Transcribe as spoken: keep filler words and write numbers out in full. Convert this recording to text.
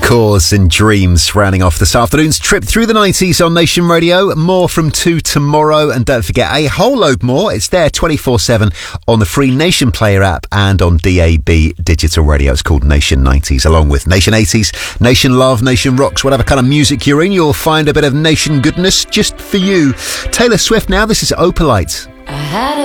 Cause and Dreams rounding off this afternoon's trip through the nineties on Nation Radio. More from two tomorrow, and don't forget a whole load more. It's there twenty-four seven on the free Nation Player app and on D A B digital radio. It's called Nation nineties, along with Nation eighties, Nation Love, Nation Rocks, whatever kind of music you're in, you'll find a bit of Nation goodness just for you. Taylor Swift now, this is Opalite. I had a